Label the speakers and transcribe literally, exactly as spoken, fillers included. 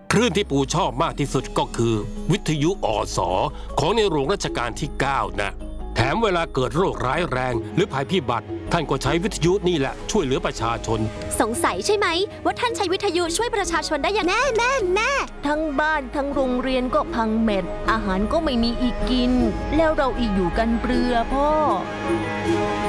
Speaker 1: คลื่นที่ปู่ชอบมากที่สุดก็คือวิทยุอสของในหลวงรัชกาลที่เก้านะแถมเวลาเกิดโรคร้ายแรงหรือภัยพิบัติท่านก็ใช้วิทยุนี่แหละช่วยเหลือประชาชน
Speaker 2: สงสัยใช่ไหมว่าท่านใช้วิทยุช่วยประชาชนได้อย่างแน่แน่แน่ทั้งบ้านทั้งโรงเรียนก็พังเม็ดอาหารก็ไม่มีอีกกินแล้วเราอีกอยู่กันเปลือพ่อ